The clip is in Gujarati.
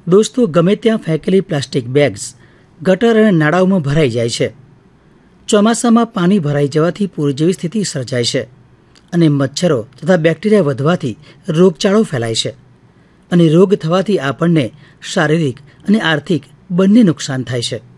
દોસ્તો, ગમે ત્યાં ફેંકેલી પ્લાસ્ટિક બેગ્સ ગટર અને નાળાઓમાં ભરાઈ જાય છે. ચોમાસામાં પાણી ભરાઈ જવાથી પૂર જેવી સ્થિતિ સર્જાય છે અને મચ્છરો તથા બેક્ટેરિયા વધવાથી રોગચાળો ફેલાય છે અને રોગ થવાથી આપણને શારીરિક અને આર્થિક બંને નુકસાન થાય છે.